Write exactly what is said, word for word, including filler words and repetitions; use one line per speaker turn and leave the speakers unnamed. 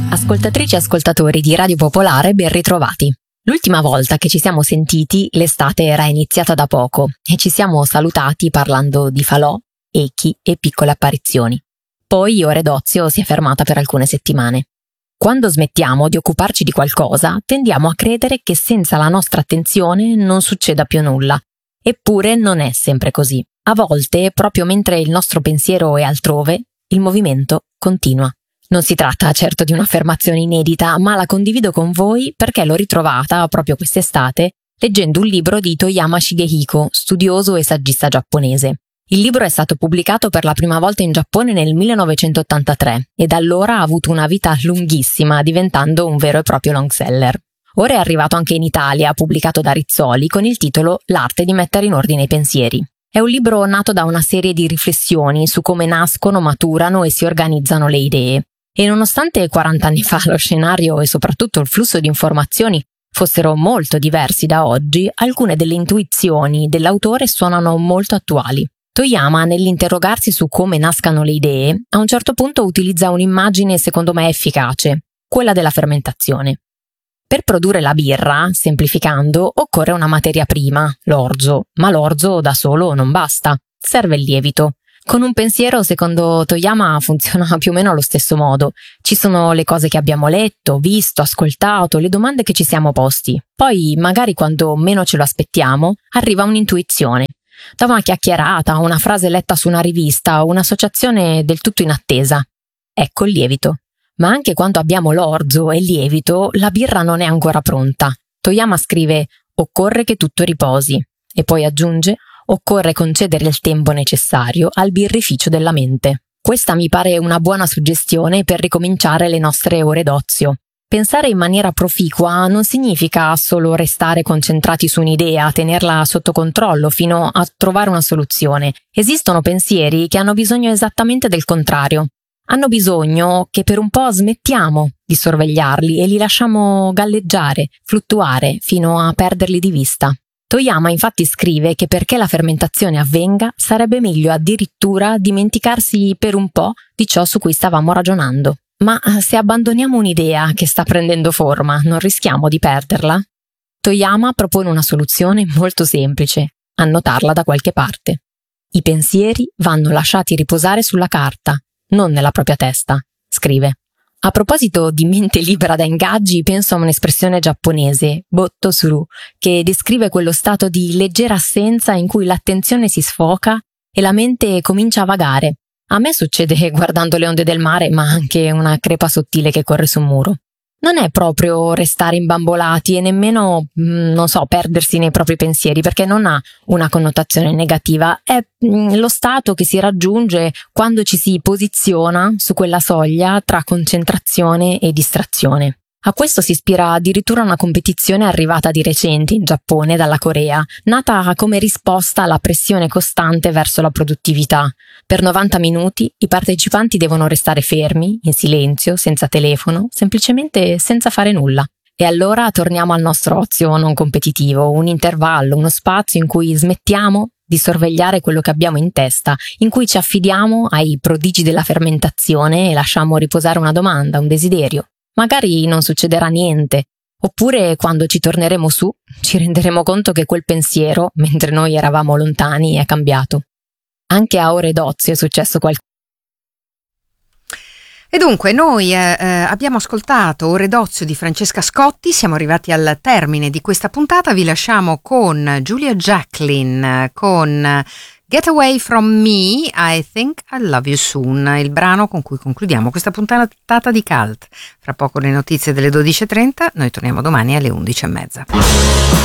Ascoltatrici e ascoltatori di Radio Popolare, ben ritrovati. L'ultima volta che ci siamo sentiti l'estate era iniziata da poco e ci siamo salutati parlando di falò, echi e piccole apparizioni. Poi Ore d'Ozio si è fermata per alcune settimane. Quando smettiamo di occuparci di qualcosa, tendiamo a credere che senza la nostra attenzione non succeda più nulla. Eppure non è sempre così. A volte, proprio mentre il nostro pensiero è altrove, il movimento continua. Non si tratta certo di un'affermazione inedita, ma la condivido con voi perché l'ho ritrovata proprio quest'estate leggendo un libro di Toyama Shigehiko, studioso e saggista giapponese. Il libro è stato pubblicato per la prima volta in Giappone nel millenovecentottantatré e da allora ha avuto una vita lunghissima, diventando un vero e proprio long seller. Ora è arrivato anche in Italia, pubblicato da Rizzoli, con il titolo L'arte di mettere in ordine i pensieri. È un libro nato da una serie di riflessioni su come nascono, maturano e si organizzano le idee. E nonostante quaranta anni fa lo scenario e soprattutto il flusso di informazioni fossero molto diversi da oggi, alcune delle intuizioni dell'autore suonano molto attuali. Toyama, nell'interrogarsi su come nascano le idee, a un certo punto utilizza un'immagine secondo me efficace, quella della fermentazione. Per produrre la birra, semplificando, occorre una materia prima, l'orzo, ma l'orzo da solo non basta, serve il lievito. Con un pensiero, secondo Toyama, funziona più o meno allo stesso modo. Ci sono le cose che abbiamo letto, visto, ascoltato, le domande che ci siamo posti. Poi, magari quando meno ce lo aspettiamo, arriva un'intuizione. Da una chiacchierata, una frase letta su una rivista o un'associazione del tutto inattesa. Ecco il lievito. Ma anche quando abbiamo l'orzo e il lievito, la birra non è ancora pronta. Toyama scrive: occorre che tutto riposi. E poi aggiunge: occorre concedere il tempo necessario al birrificio della mente. Questa mi pare una buona suggestione per ricominciare le nostre ore d'ozio. Pensare in maniera proficua non significa solo restare concentrati su un'idea, tenerla sotto controllo fino a trovare una soluzione. Esistono pensieri che hanno bisogno esattamente del contrario. Hanno bisogno che per un po' smettiamo di sorvegliarli e li lasciamo galleggiare, fluttuare, fino a perderli di vista. Toyama infatti scrive che perché la fermentazione avvenga sarebbe meglio addirittura dimenticarsi per un po' di ciò su cui stavamo ragionando. Ma se abbandoniamo un'idea che sta prendendo forma, non rischiamo di perderla? Toyama propone una soluzione molto semplice: annotarla da qualche parte. I pensieri vanno lasciati riposare sulla carta, non nella propria testa, scrive. A proposito di mente libera da ingaggi, penso a un'espressione giapponese, botto suru, che descrive quello stato di leggera assenza in cui l'attenzione si sfoca e la mente comincia a vagare. A me succede guardando le onde del mare, ma anche una crepa sottile che corre su un muro. Non è proprio restare imbambolati e nemmeno, non so, perdersi nei propri pensieri, perché non ha una connotazione negativa. È lo stato che si raggiunge quando ci si posiziona su quella soglia tra concentrazione e distrazione. A questo si ispira addirittura una competizione arrivata di recente in Giappone dalla Corea, nata come risposta alla pressione costante verso la produttività. Per novanta minuti i partecipanti devono restare fermi, in silenzio, senza telefono, semplicemente senza fare nulla. E allora torniamo al nostro ozio non competitivo, un intervallo, uno spazio in cui smettiamo di sorvegliare quello che abbiamo in testa, in cui ci affidiamo ai prodigi della fermentazione e lasciamo riposare una domanda, un desiderio. Magari non succederà niente, oppure quando ci torneremo su ci renderemo conto che quel pensiero, mentre noi eravamo lontani, è cambiato. Anche a Ore d'Ozio è successo qualcosa.
E dunque noi eh, abbiamo ascoltato Ore d'Ozio di Francesca Scotti, siamo arrivati al termine di questa puntata, vi lasciamo con Julia Jacqueline, con Get Away From Me, I Think I Love You Soon, il brano con cui concludiamo questa puntata di Cult. Fra poco le notizie delle dodici e trenta, noi torniamo domani alle undici e mezza.